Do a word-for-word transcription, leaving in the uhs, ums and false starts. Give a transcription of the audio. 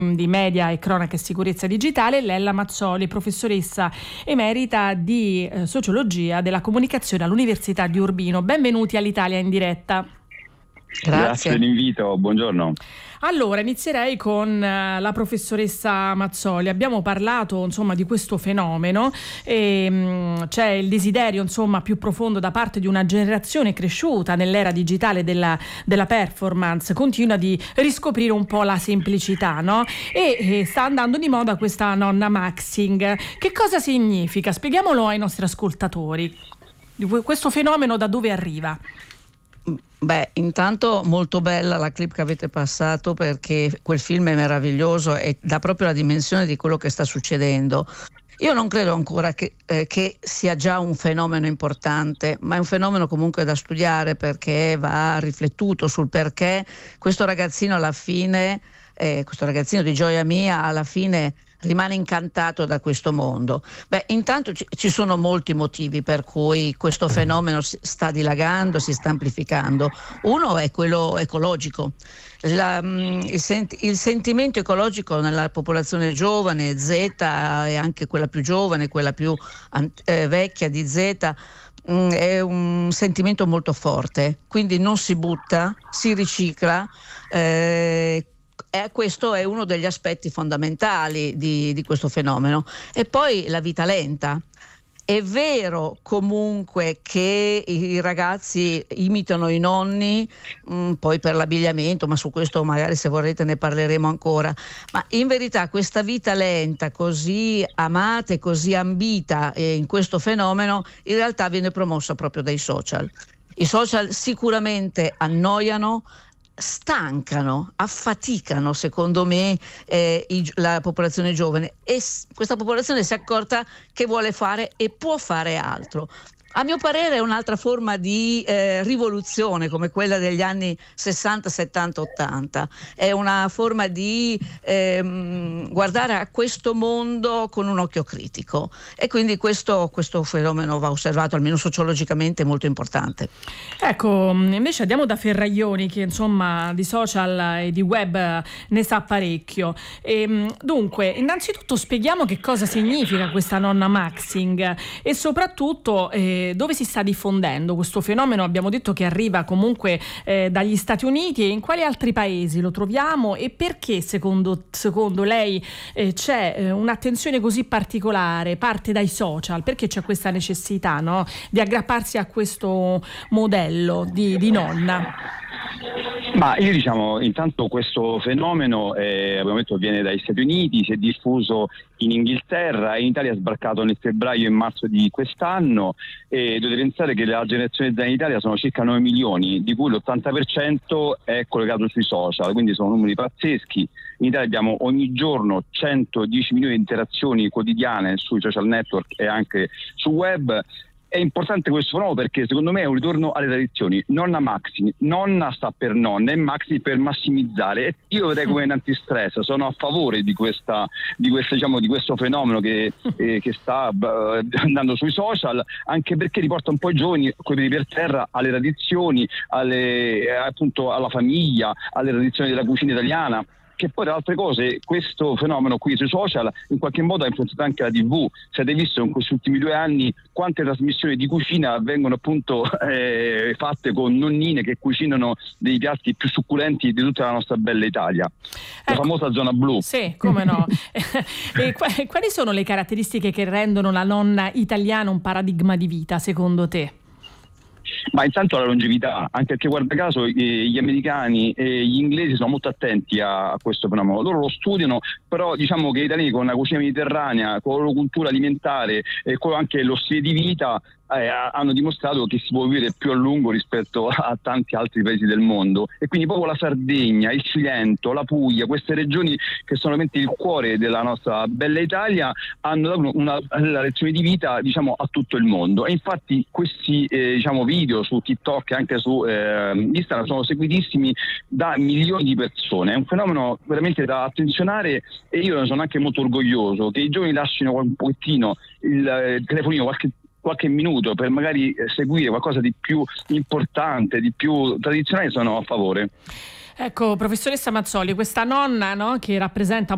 di media e cronaca e sicurezza digitale, Lella Mazzoli, professoressa emerita di eh, sociologia della comunicazione all'Università di Urbino. Benvenuti all'Italia in diretta. Grazie. Grazie dell'invito, buongiorno. Allora, inizierei con la professoressa Mazzoli. Abbiamo parlato, insomma, di questo fenomeno e mh, c'è il desiderio, insomma, più profondo da parte di una generazione cresciuta nell'era digitale della, della performance, continua di riscoprire un po' la semplicità, no? E, e sta andando di moda questa nonna maxing. Che cosa significa? Spieghiamolo ai nostri ascoltatori. Questo fenomeno da dove arriva? Beh, intanto molto bella la clip che avete passato, perché quel film è meraviglioso e dà proprio la dimensione di quello che sta succedendo. Io non credo ancora che, eh, che sia già un fenomeno importante, ma è un fenomeno comunque da studiare, perché va riflettuto sul perché questo ragazzino alla fine, eh, questo ragazzino di Gioia Mia alla fine rimane incantato da questo mondo. Beh, intanto ci, ci sono molti motivi per cui questo fenomeno si sta dilagando, si sta amplificando. Uno è quello ecologico. La, il, sent- il sentimento ecologico nella popolazione giovane, Z, e anche quella più giovane, quella più eh, vecchia di Z, mh, è un sentimento molto forte, quindi non si butta, si ricicla. eh, Eh, questo è uno degli aspetti fondamentali di, di questo fenomeno. E poi la vita lenta. È vero comunque che i ragazzi imitano i nonni, mh, poi per l'abbigliamento, ma su questo magari, se vorrete, ne parleremo ancora. Ma in verità questa vita lenta, così amata e così ambita eh, in questo fenomeno, in realtà viene promossa proprio dai social. I social sicuramente annoiano, stancano, affaticano, secondo me, eh, i, la popolazione giovane, e s- questa popolazione si è accorta che vuole fare e può fare altro. A mio parere è un'altra forma di eh, rivoluzione, come quella degli anni sessanta, settanta, ottanta. È una forma di ehm, guardare a questo mondo con un occhio critico, e quindi questo, questo fenomeno va osservato, almeno sociologicamente, molto importante. Ecco, invece andiamo da Ferraioli, che insomma di social e di web ne sa parecchio. E, dunque, innanzitutto spieghiamo che cosa significa questa nonna maxing e soprattutto eh, dove si sta diffondendo questo fenomeno. Abbiamo detto che arriva comunque eh, dagli Stati Uniti, e in quali altri paesi lo troviamo, e perché secondo, secondo lei eh, c'è eh, un'attenzione così particolare, parte dai social? Perché c'è questa necessità, no, di aggrapparsi a questo modello di, di nonna? Ma io diciamo, intanto questo fenomeno eh, abbiamo detto viene dagli Stati Uniti, si è diffuso in Inghilterra e in Italia è sbarcato nel febbraio e marzo di quest'anno, e dovete pensare che la generazione Z in Italia sono circa nove milioni, di cui l'ottanta per cento è collegato sui social, quindi sono numeri pazzeschi. In Italia abbiamo ogni giorno centodieci milioni di interazioni quotidiane sui social network e anche sul web. È importante questo fenomeno perché secondo me è un ritorno alle tradizioni. Nonna maxi, nonna sta per nonna e maxi per massimizzare. E io vedrei come un antistress, sono a favore di questa, di questa, diciamo, di questo fenomeno che, eh, che sta uh, andando sui social, anche perché riporta un po' i giovani coi piedi per terra alle tradizioni, alle, appunto alla famiglia, alle tradizioni della cucina italiana. Che poi, tra altre cose, questo fenomeno qui sui social in qualche modo ha influenzato anche la tivù. Se avete visto in questi ultimi due anni quante trasmissioni di cucina vengono appunto eh, fatte con nonnine che cucinano dei piatti più succulenti di tutta la nostra bella Italia, la ecco, famosa zona blu. Sì, come no. E quali sono le caratteristiche che rendono la nonna italiana un paradigma di vita, secondo te? Ma intanto la longevità, anche perché guarda caso eh, gli americani e gli inglesi sono molto attenti a, a questo fenomeno, loro lo studiano, però diciamo che gli italiani con la cucina mediterranea, con la loro cultura alimentare e con anche lo stile di vita eh, hanno dimostrato che si può vivere più a lungo rispetto a tanti altri paesi del mondo, e quindi proprio la Sardegna, il Cilento, la Puglia, queste regioni che sono veramente il cuore della nostra bella Italia hanno dato una, una lezione di vita, diciamo, a tutto il mondo. E infatti questi eh, diciamo video su TikTok e anche su eh, Instagram sono seguitissimi da milioni di persone. È un fenomeno veramente da attenzionare, e io ne sono anche molto orgoglioso che i giovani lasciano un pochettino il, eh, il telefonino qualche qualche minuto per magari seguire qualcosa di più importante, di più tradizionale. Sono a favore. Ecco, professoressa Mazzoli, questa nonna, no, che rappresenta